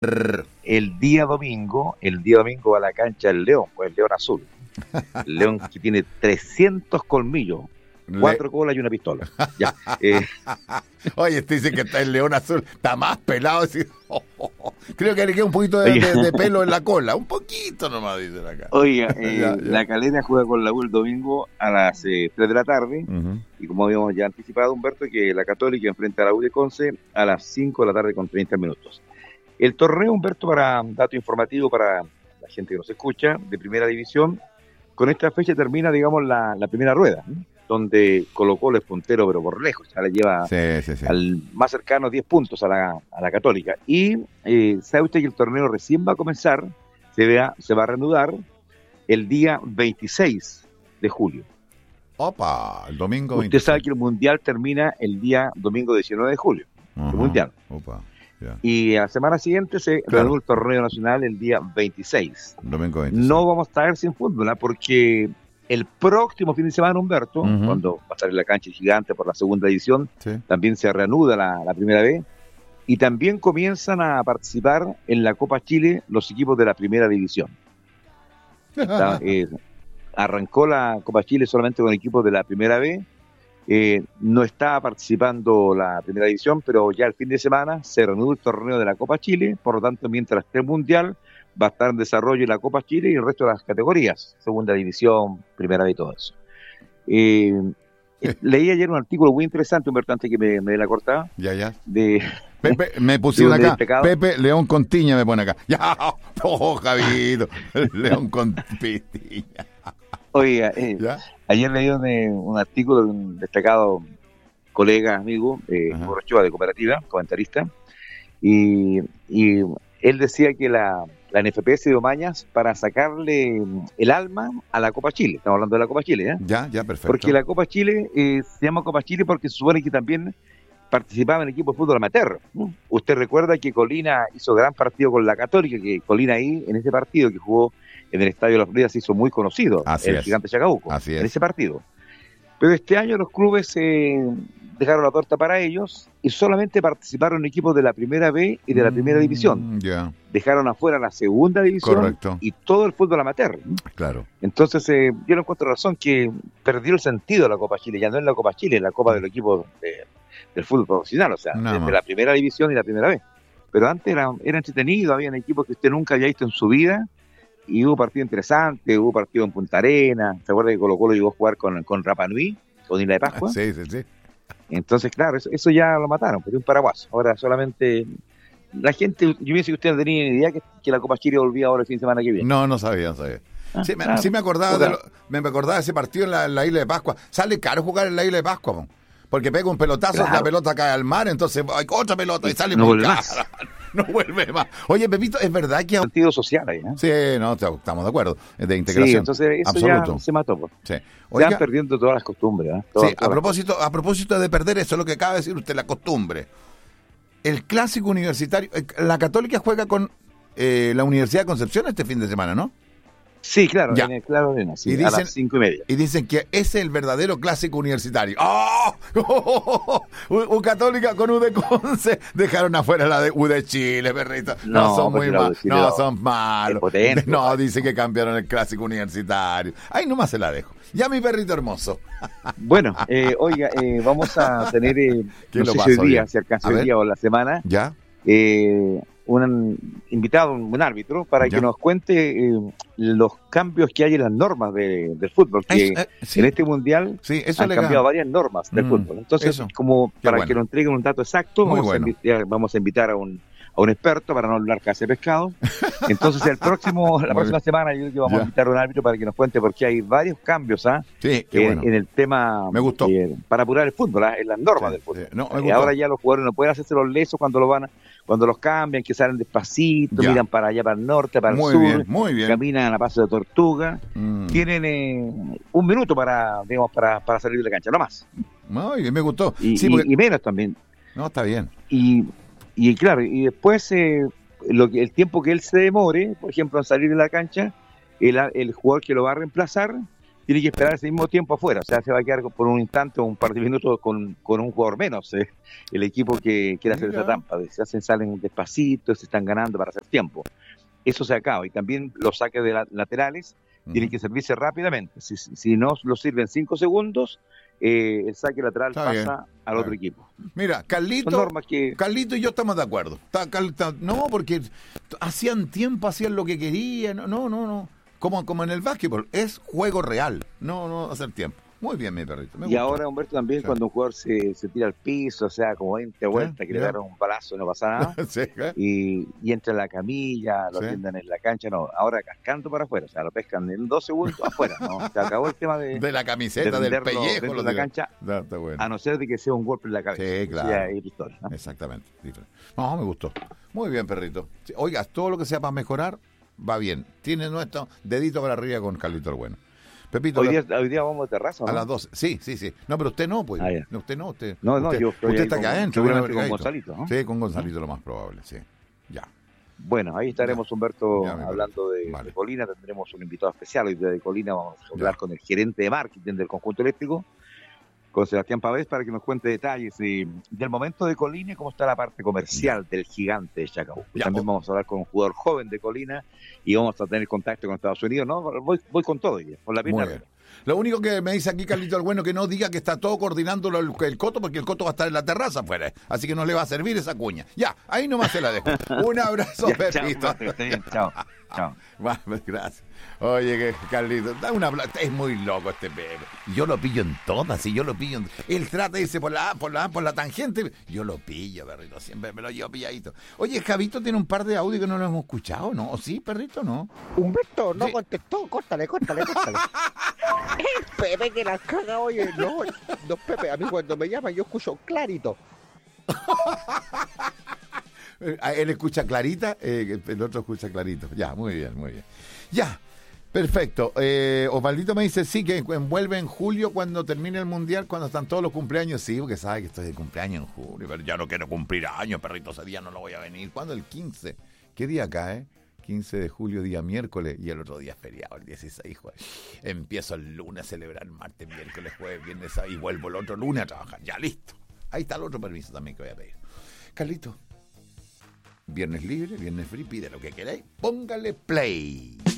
El día domingo va a la cancha el León, pues el León azul. El León que tiene 300 colmillos, 4 colas y una pistola. Ya. Oye, te dicen que está el León azul, está más pelado. Creo que le queda un poquito de pelo en la cola, un poquito nomás, dicen acá. Oiga, la Calera juega con la U el domingo a las 3 de la tarde. Y como habíamos ya anticipado, Humberto, que la Católica enfrenta a la U de Conce a las 5 de la tarde con 30 minutos. El torneo, Humberto, para dato informativo para la gente que nos escucha, de primera división, con esta fecha termina, digamos, la primera rueda, ¿no? Donde Colo-Colo es puntero, pero por lejos, ya le lleva al más cercano 10 puntos a la Católica. Y sabe usted que el torneo recién va a comenzar, se va a reanudar el día 26 de julio. Opa, el domingo 26. Usted sabe que el Mundial termina el día domingo 19 de julio, el Mundial. Opa. Yeah. Y a la semana siguiente se reanuda el torneo nacional el día 26. Domingo 26. No vamos a estar sin fútbol, ¿eh? Porque el próximo fin de semana, Humberto, cuando va a estar en la cancha gigante por la segunda edición, también se reanuda la primera vez y también comienzan a participar en la Copa Chile los equipos de la primera división. Arrancó la Copa Chile solamente con equipos de la primera vez. No está participando la primera división, pero ya el fin de semana se reanuda el torneo de la Copa Chile, por lo tanto, mientras esté el Mundial, va a estar en desarrollo la Copa Chile y el resto de las categorías, segunda división, primera vez y todo eso. Leí ayer un artículo muy interesante, Humberto, antes que me dé la cortada. Ya. De Pepe, me pusieron acá, Pepe León con Tiña me pone acá. Ya, Javito, León con Tiña. Oiga, ayer leí un artículo de un destacado colega, amigo, Borrochoa, de Cooperativa, comentarista, y él decía que la NFP se dio mañas para sacarle el alma a la Copa Chile. Estamos hablando de la Copa Chile, ¿eh? Ya, perfecto. Porque la Copa Chile se llama Copa Chile porque se supone que también participaba en equipos de fútbol amateur. Usted recuerda que Colina hizo gran partido con la Católica, que Colina ahí, en ese partido que jugó en el Estadio de la Florida, se hizo muy conocido, Gigante Chacabuco, en ese partido. Pero este año los clubes dejaron la torta para ellos y solamente participaron equipos de la primera B y de la primera división. Dejaron afuera la segunda división y todo el fútbol amateur. Claro. Entonces yo no encuentro razón que perdió el sentido la Copa Chile. Ya no es la Copa Chile, es la Copa del equipo del fútbol profesional, o sea, desde la primera división y la primera B. Pero antes era entretenido, habían equipos que usted nunca había visto en su vida y hubo partido interesante, hubo partido en Punta Arenas. ¿Se acuerda que Colo-Colo llegó a jugar con Rapa Nui, con Isla de Pascua? Sí. Entonces, claro, eso ya lo mataron, pero un paraguaso. Ahora solamente la gente, yo pienso que usted no tenía ni idea que la Copa Chile volvía ahora el fin de semana que viene. No sabía. Sí me acordaba me acordaba de ese partido en la Isla de Pascua. Sale caro jugar en la Isla de Pascua, porque pega un pelotazo, la pelota cae al mar, entonces hay otra pelota y sale muy cara. No vuelve más. Oye, Pepito, ¿es verdad que hay sentido social ahí? Sí, no, estamos de acuerdo, es de integración. Sí, entonces eso absoluto. Ya se mató. Pues. Sí. Se van perdiendo todas las costumbres. A propósito de perder eso, lo que acaba de decir usted, la costumbre. El clásico universitario, la Católica juega con la Universidad de Concepción este fin de semana, ¿no? Sí, claro, en el Claro Arena, sí, a las 5:30. Y dicen que ese es el verdadero clásico universitario. ¡Oh! U Católica con U de Conce. Dejaron afuera la de U de Chile, perrito. No, son muy malos. No, son malos. No, dicen que cambiaron el clásico universitario. Ahí nomás se la dejo. Ya, mi perrito hermoso. Bueno, oiga, vamos a tener, no sé si hoy día, si alcanza hoy día o la semana. Ya. Un invitado, un árbitro, para que nos cuente los cambios que hay en las normas del fútbol, que en este mundial han cambiado varias normas del fútbol. Entonces, como para que nos entreguen un dato exacto, vamos a invitar a un experto para no hablar casi de pescado. Entonces, la próxima semana, yo creo que vamos a invitar a un árbitro para que nos cuente, porque hay varios cambios en el tema. Me gustó. Para apurar el fútbol, en las normas del fútbol. Ahora ya los jugadores no pueden hacerse los lesos cuando los cambian, que salen despacito, miran para allá, para el norte, para el sur, muy bien. Caminan a paso de tortuga. Tienen un minuto para salir de la cancha, no más. Muy bien, me gustó. Y menos también. No, está bien. Y claro, y después el tiempo que él se demore, por ejemplo, en salir de la cancha, el jugador que lo va a reemplazar tiene que esperar ese mismo tiempo afuera, o sea, se va a quedar por un instante o un par de minutos con un jugador menos, el equipo que quiere hacer esa trampa, salen despacito, se están ganando para hacer tiempo. Eso se acaba, y también los saques de laterales tienen que servirse rápidamente, si no lo sirven 5 segundos, el saque lateral está pasa bien, al otro equipo. Mira, Carlito y yo estamos de acuerdo. No, porque hacían lo que querían. No. Como en el básquetbol, es juego real. No hacer tiempo. Muy bien, mi perrito. Y ahora, Humberto, también cuando un jugador se tira al piso, o sea, como 20 vueltas, que le dieron un balazo y no pasa nada, sí, y entra en la camilla, lo atienden en la cancha, no, ahora cascando para afuera, o sea, lo pescan en 2 segundos afuera, ¿no? Se acabó el tema de la camiseta, del pellejo. Dentro de la cancha, está bueno. A no ser de que sea un golpe en la cabeza. Sí, claro. Ya es historia, ¿no? Exactamente. No, me gustó. Muy bien, perrito. Oiga, todo lo que sea para mejorar, va bien. Tiene nuestro dedito para arriba con Carlito el Bueno. Pepito, hoy día vamos de terraza, ¿no? A las 12. Sí. No, pero usted no, pues. Usted no, usted. Yo estoy usted está acá adentro. Seguramente con Gonzalito, ¿no? Sí, con Gonzalito lo más probable, sí. Ya. Bueno, ahí estaremos, Humberto, hablando de Colina. Tendremos un invitado especial hoy de Colina. Vamos a hablar con el gerente de marketing del conjunto eléctrico, con Sebastián Pavés, para que nos cuente detalles del momento de Colina y cómo está la parte comercial del gigante de Chacabuco. También vamos a hablar con un jugador joven de Colina y vamos a tener contacto con Estados Unidos. No, voy con todo, con la pierna. Lo único que me dice aquí Carlito el Bueno, que no diga que está todo coordinando el Coto, porque el Coto va a estar en la terraza afuera, así que no le va a servir esa cuña. Ya, ahí nomás se la dejo. Un abrazo, Pepito. Chao. Gracias. Oye, que Carlito, es muy loco este Pepe. Yo lo pillo en todas, él trata de irse por la tangente, yo lo pillo, perrito, siempre me lo llevo pilladito. Oye, Javito tiene un par de audios que no lo hemos escuchado, ¿no? ¿O sí, perrito, no? Humberto no contestó, córtale. El Pepe que la caga, oye, no, Pepe, a mí cuando me llaman yo escucho clarito. Él escucha clarita, el otro escucha clarito. Ya, muy bien. Ya, perfecto. Osvaldito me dice, sí, que envuelve en julio cuando termine el mundial, cuando están todos los cumpleaños. Sí, porque sabe que estoy de cumpleaños en julio, pero ya no quiero cumplir años, perrito, ese día no lo voy a venir. ¿Cuándo? El 15. ¿Qué día acá, 15 de julio, día miércoles, y el otro día es feriado, el 16, jueves. Empiezo el lunes a celebrar, martes, miércoles, jueves, viernes, y vuelvo el otro lunes a trabajar. Ya, listo. Ahí está el otro permiso también que voy a pedir. Carlito, viernes libre, viernes free, pide lo que queráis, póngale play.